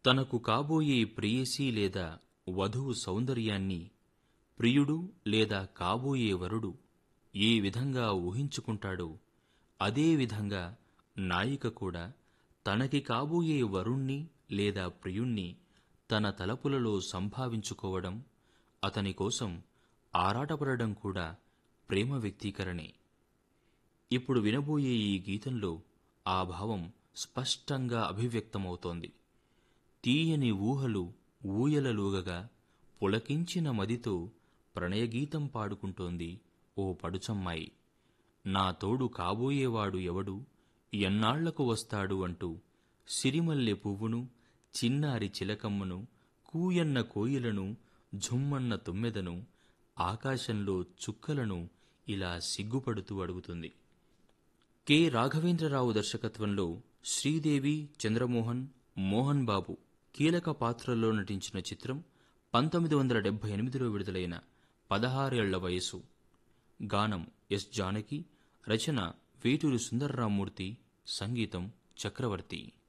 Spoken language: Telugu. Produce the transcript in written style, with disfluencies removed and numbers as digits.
తనకు కాబోయే ప్రేయసి లేదా వధువు సౌందర్యాన్ని ప్రియుడు లేదా కాబోయే వరుడు ఏ విధంగా ఊహించుకుంటాడో అదే విధంగా నాయిక కూడా తనకి కాబోయే వరుణ్ణి లేదా ప్రియుణ్ణి తన తలపులలో సంభావించుకోవడం, అతని కోసం ఆరాటపడడం కూడా ప్రేమ వ్యక్తీకరణే. ఇప్పుడు వినబోయే ఈ గీతంలో ఆ భావం స్పష్టంగా అభివ్యక్తమవుతోంది. తీయని ఊహలు ఊయలలూగగా పులకించిన మదితో ప్రణయగీతం పాడుకుంటోంది ఓ పడుచమ్మాయి. నా తోడు కాబోయేవాడు ఎవడు, ఎన్నాళ్లకు వస్తాడు అంటూ సిరిమల్లె పువ్వును, చిన్నారి చిలకమ్మను, కూయన్న కోయిలను, ఝుమ్మన్న తుమ్మెదను, ఆకాశంలో చుక్కలను ఇలా సిగ్గుపడుతూ అడుగుతుంది. కె. రాఘవేంద్రరావు దర్శకత్వంలో శ్రీదేవి, చంద్రమోహన్, మోహన్ బాబు కీలక పాత్రల్లో నటించిన చిత్రం 1978లో విడుదలైన 16 ఏళ్ల వయసు. గానం ఎస్. జానకి, రచన వేటూరి సుందరరామ్మూర్తి, సంగీతం చక్రవర్తి.